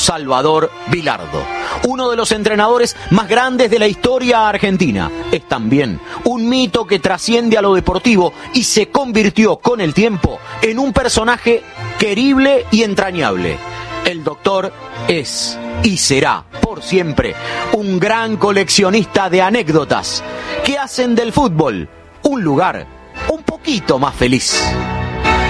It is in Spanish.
Salvador Vilardo, uno de los entrenadores más grandes de la historia argentina. Es también un mito que trasciende a lo deportivo y se convirtió con el tiempo en un personaje querible y entrañable. El doctor es y será por siempre un gran coleccionista de anécdotas que hacen del fútbol un lugar un poquito más feliz.